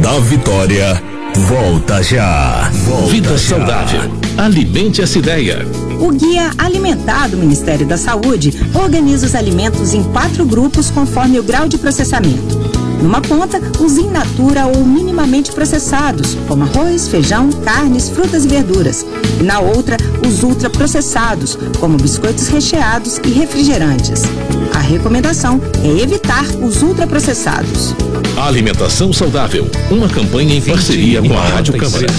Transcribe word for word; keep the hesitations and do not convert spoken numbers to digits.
da Vitória, volta já. Volta Vida já. saudável. Alimente essa ideia. O Guia Alimentar do Ministério da Saúde organiza os alimentos em quatro grupos conforme o grau de processamento. Numa ponta, os in natura ou minimamente processados, como arroz, feijão, carnes, frutas e verduras. E na outra, os ultraprocessados, como biscoitos recheados e refrigerantes. A recomendação é evitar os ultraprocessados. Alimentação saudável. Uma campanha em parceria com a Rádio Câmara.